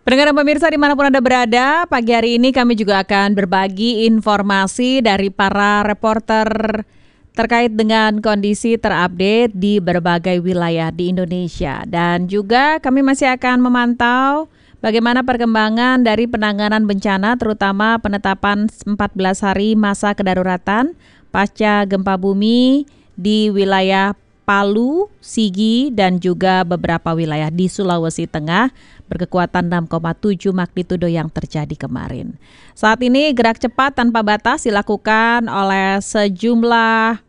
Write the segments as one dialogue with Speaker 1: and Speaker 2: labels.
Speaker 1: Pendengar dan pemirsa dimanapun Anda berada, pagi hari ini kami juga akan berbagi informasi dari para reporter terkait dengan kondisi terupdate di berbagai wilayah di Indonesia. Dan juga kami masih akan memantau bagaimana perkembangan dari penanganan bencana, terutama penetapan 14 hari masa kedaruratan pasca gempa bumi di wilayah Palu, Sigi, dan juga beberapa wilayah di Sulawesi Tengah berkekuatan 6,7 magnitudo yang terjadi kemarin. Saat ini gerak cepat tanpa batas dilakukan oleh sejumlah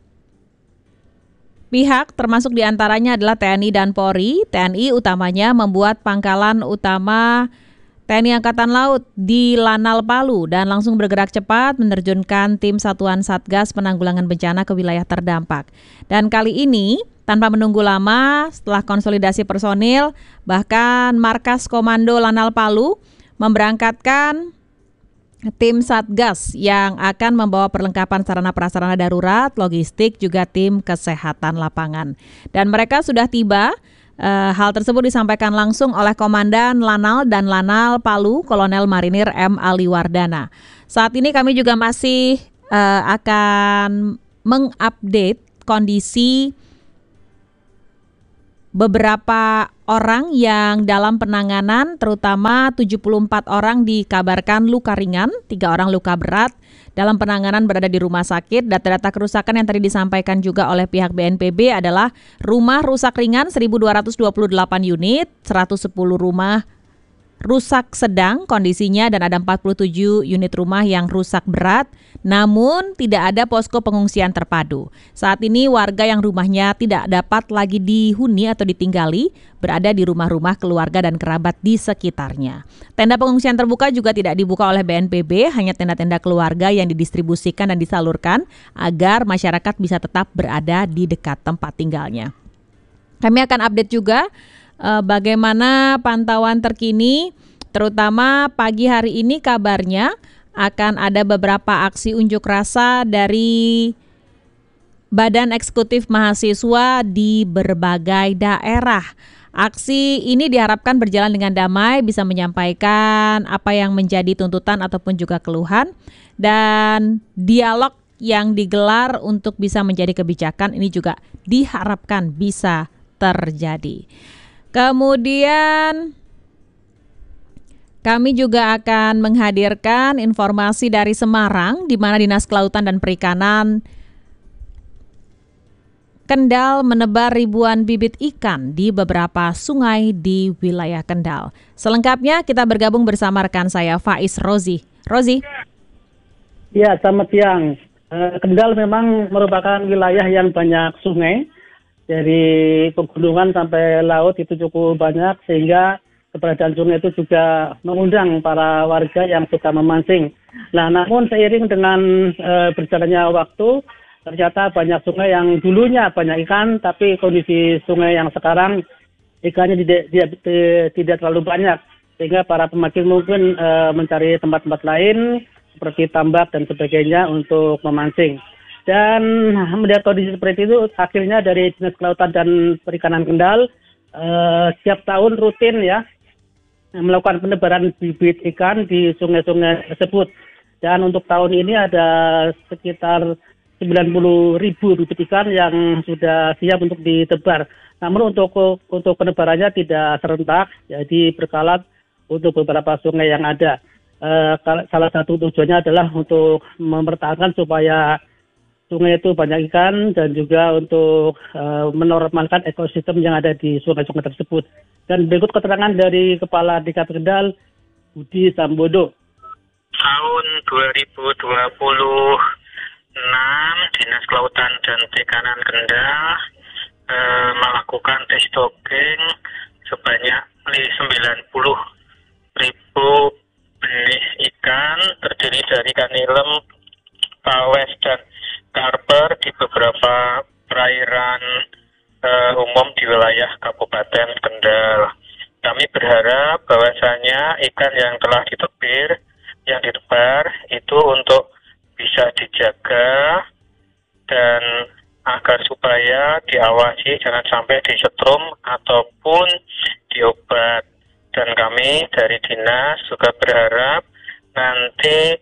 Speaker 1: pihak, termasuk diantaranya adalah TNI dan Polri. TNI utamanya membuat pangkalan utama TNI Angkatan Laut di Lanal Palu dan langsung bergerak cepat menerjunkan tim Satuan Satgas Penanggulangan Bencana ke wilayah terdampak. Dan kali ini tanpa menunggu lama, setelah konsolidasi personil, bahkan Markas Komando Lanal Palu memberangkatkan tim Satgas yang akan membawa perlengkapan sarana prasarana darurat, logistik, juga tim kesehatan lapangan. Dan mereka sudah tiba. Hal tersebut disampaikan langsung oleh Komandan Lanal dan Lanal Palu, Kolonel Marinir M. Ali Wardana. Saat ini kami juga masih akan mengupdate kondisi beberapa orang yang dalam penanganan, terutama 74 orang dikabarkan luka ringan, 3 orang luka berat dalam penanganan berada di rumah sakit. Data-data kerusakan yang tadi disampaikan juga oleh pihak BNPB adalah rumah rusak ringan 1.228 unit, 110 rumah rusak sedang kondisinya dan ada 47 unit rumah yang rusak berat, namun tidak ada posko pengungsian terpadu. Saat ini warga yang rumahnya tidak dapat lagi dihuni atau ditinggali berada di rumah-rumah keluarga dan kerabat di sekitarnya. Tenda pengungsian terbuka juga tidak dibuka oleh BNPB, hanya tenda-tenda keluarga yang didistribusikan dan disalurkan agar masyarakat bisa tetap berada di dekat tempat tinggalnya. Kami akan update juga bagaimana pantauan terkini, terutama pagi hari ini kabarnya akan ada beberapa aksi unjuk rasa dari Badan Eksekutif Mahasiswa di berbagai daerah. Aksi ini diharapkan berjalan dengan damai, bisa menyampaikan apa yang menjadi tuntutan ataupun juga keluhan, dan dialog yang digelar untuk bisa menjadi kebijakan ini juga diharapkan bisa terjadi. Kemudian kami juga akan menghadirkan informasi dari Semarang, di mana Dinas Kelautan dan Perikanan Kendal menebar ribuan bibit ikan di beberapa sungai di wilayah Kendal. Selengkapnya kita bergabung bersama rekan saya Faiz Rozi. Rozi.
Speaker 2: Ya, selamat siang. Kendal memang merupakan wilayah yang banyak sungai. Dari pegunungan sampai laut itu cukup banyak, sehingga keberadaan sungai itu juga mengundang para warga yang suka memancing. Nah, namun seiring dengan berjalannya waktu, ternyata banyak sungai yang dulunya banyak ikan, tapi kondisi sungai yang sekarang ikannya tidak terlalu banyak, sehingga para pemancing mungkin mencari tempat-tempat lain seperti tambak dan sebagainya untuk memancing. Dan melihat kondisi seperti itu, akhirnya dari Dinas Kelautan dan Perikanan Kendal setiap tahun rutin ya melakukan penebaran bibit ikan di sungai-sungai tersebut. Dan untuk tahun ini ada sekitar 90.000 bibit ikan yang sudah siap untuk ditebar. Namun untuk penebarannya tidak serentak, jadi berkala untuk beberapa sungai yang ada. Salah satu tujuannya adalah untuk mempertahankan supaya sungai itu banyak ikan dan juga untuk menormalkan ekosistem yang ada di sungai-sungai tersebut. Dan berikut keterangan dari Kepala Dikat Kendal, Budi Sambodo.
Speaker 3: Tahun 2026, Dinas Kelautan dan Perikanan Kendal melakukan tes stocking sebanyak 90.000 benih ikan terdiri dari kanilem, pawes, dan karper di beberapa perairan umum di wilayah Kabupaten Kendal. Kami berharap bahwasanya ikan yang telah ditebar itu untuk bisa dijaga dan agar supaya diawasi jangan sampai disetrum ataupun diobat. Dan kami dari dinas juga berharap nanti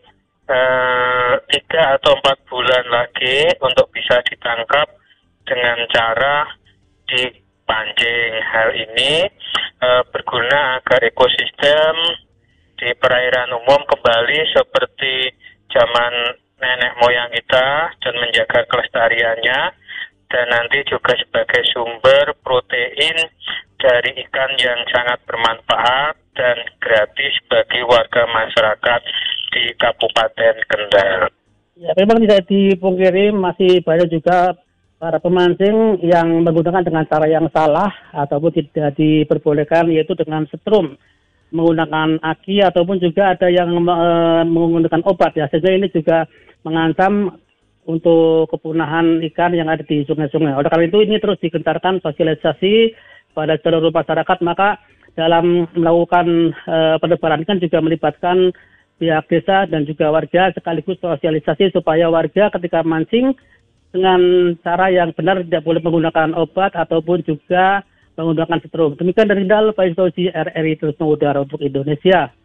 Speaker 3: 3 atau 4 bulan lagi untuk bisa ditangkap dengan cara dipancing. Hal ini berguna agar ekosistem di perairan umum kembali seperti zaman nenek moyang kita dan menjaga kelestariannya, dan nanti juga sebagai sumber protein dari ikan yang sangat bermanfaat dan gratis bagi warga masyarakat di Kabupaten Kendal.
Speaker 2: Ya, memang tidak dipungkiri masih banyak juga para pemancing yang menggunakan dengan cara yang salah ataupun tidak diperbolehkan, yaitu dengan setrum, menggunakan aki ataupun juga ada yang menggunakan obat ya, sehingga ini juga mengancam untuk kepunahan ikan yang ada di sungai-sungai. Oleh karena itu ini terus digencarkan sosialisasi pada seluruh masyarakat, maka dalam melakukan penebaran ikan juga melibatkan pihak desa dan juga warga, sekaligus sosialisasi supaya warga ketika mancing dengan cara yang benar, tidak boleh menggunakan obat ataupun juga menggunakan setrum. Demikian dari Kendal, Pak Fauzi, RRI Terus Mengudara untuk Indonesia.